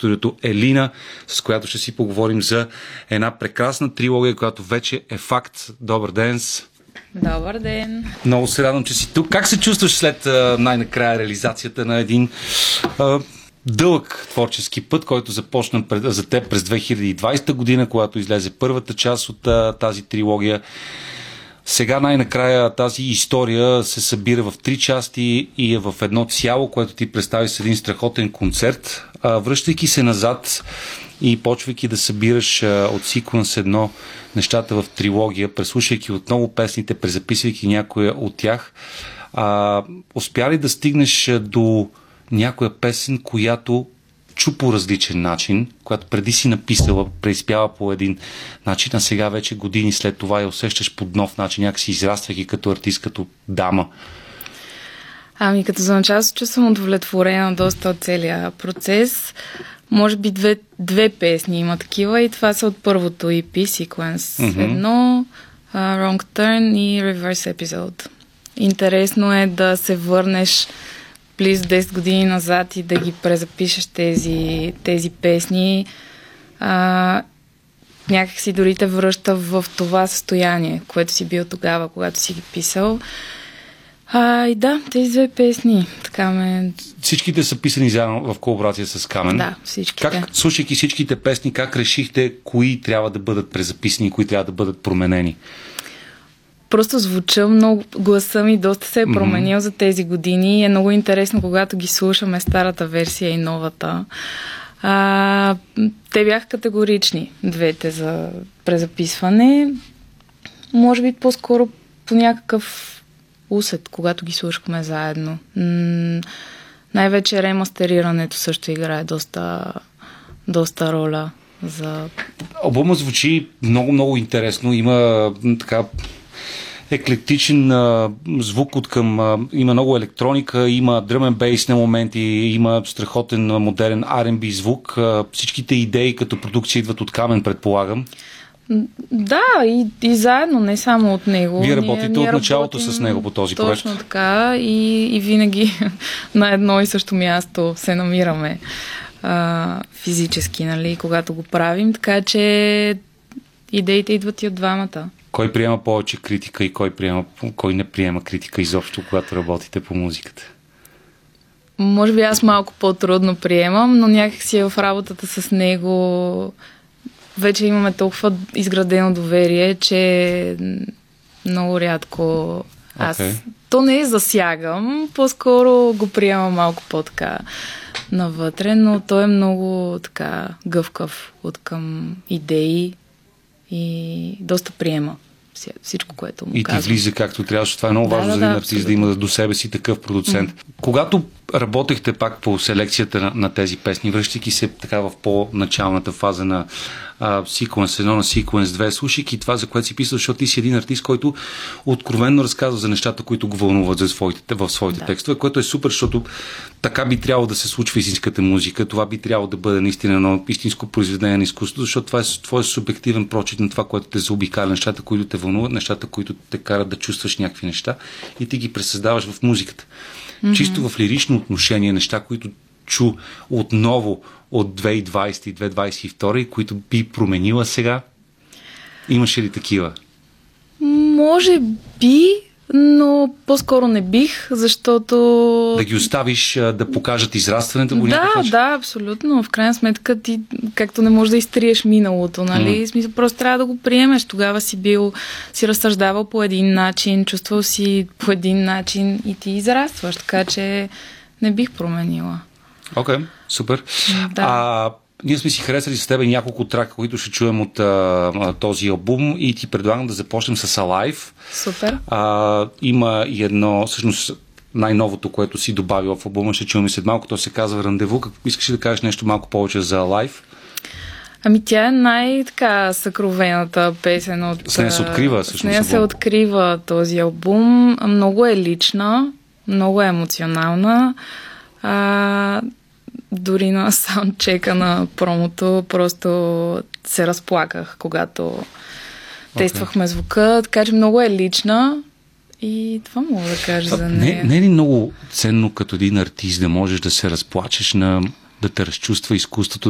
студиото Елина, с която ще си поговорим за една прекрасна трилогия, която вече е факт. Добър ден! Добър ден! Много се радвам, че си тук. Как се чувстваш след най-накрая реализацията на един дълъг творчески път, който започна за теб през 2020 година, когато излезе първата част от тази трилогия? Сега най-накрая тази история се събира в 3 части и е в едно цяло, което ти представи с един страхотен концерт. Връщайки се назад и почвайки да събираш от секвенс едно нещата в трилогия, преслушайки отново песните, презаписвайки някоя от тях, успя ли да стигнеш до някоя песен, която чу по различен начин, която преди си написала, преизпява по един начин, а сега вече години след това я усещаш по нов начин, някакси израствайки като артист, като дама? Като за начало се чувствам удовлетворена доста от целия процес. Може би две песни има такива и това са от първото EP, Sequence 1, Wrong Turn и Reverse Episode. Интересно е да се върнеш близо 10 години назад и да ги презапишеш тези песни. Някак си дори те връща в това състояние, което си бил тогава, когато си ги писал. И да, тези две песни. Всичките са писани заедно в колаборация с Камен. Да, всичките. Слушайки всичките песни, как решихте кои трябва да бъдат презаписани и кои трябва да бъдат променени? Просто звуча много, гласа ми доста се е променил за тези години. Е много интересно, когато ги слушаме старата версия и новата. Те бяха категорични, двете за презаписване. Може би по-скоро по някакъв усет, когато ги слушахме заедно. Най-вече ремастерирането също играе доста роля за... Албумът звучи много интересно. Има така еклектичен звук има много електроника, има drum and bass на моменти, има страхотен модерен R&B звук. Всичките идеи като продукция идват от Камен, предполагам. Да, и заедно, не само от него. Вие работите от началото с него по този проект. Точно така и винаги на едно и също място се намираме физически, нали, когато го правим, така че идеите идват и от двамата. Кой приема повече критика и кой не приема критика изобщо, когато работите по музиката? Може би аз малко по-трудно приемам, но някакси в работата с него вече имаме толкова изградено доверие, че много рядко то не засягам, по-скоро го приемам малко по-така навътре, но той е много така гъвкав от към идеи и доста приема всичко, което му казвам. И ти влиза както трябва, защото това е много важно за един артист, да има до себе си такъв продуцент. Когато работехте пак по селекцията на тези песни, връщайки се така в по-началната фаза на Sequence 1 на Sequence 2, слушайки това, за което си писал, защото ти си един артист, който откровенно разказва за нещата, които го вълнуват в своите текстове, което е супер, защото така би трябвало да се случва истинската музика, това би трябвало да бъде наистина едно истинско произведение на изкуството, защото това е твой субективен прочит на това, което те заобикаля, нещата, които те вълнуват, нещата, които те карат да чувстваш някакви неща и ти ги пресъздаваш в музиката. Чисто в лирично отношение, неща, които чу отново от 2020 и 2022 и които би променила сега? Имаше ли такива? Може би, но по-скоро не бих, защото... Да ги оставиш да покажат израстването по някакъв начин? Да, абсолютно. В крайна сметка ти, както не можеш да изтриеш миналото, нали? Смисъл, просто трябва да го приемеш. Тогава си разсъждавал по един начин, чувствал си по един начин и ти израстваш, така че не бих променила. Окей, супер. Да. Ние сме си харесали с тебе няколко трака, които ще чуем от този албум и ти предлагам да започнем с Alive. Супер. Има и едно, всъщност най-новото, което си добавил в албума, ще чуем и след малко, то се казва Рандеву. Искаш ли да кажеш нещо малко повече за Alive? Тя е най-така съкровената песен от... С нея се открива всъщност. С нея се открива този албум. Много е лична, много е емоционална. Дори на саундчека на промото просто се разплаках, когато тествахме звука, така че много е лична и това мога да кажа за нея. Не е ли много ценно като един артист да можеш да се разплачеш, да те разчувства изкуството,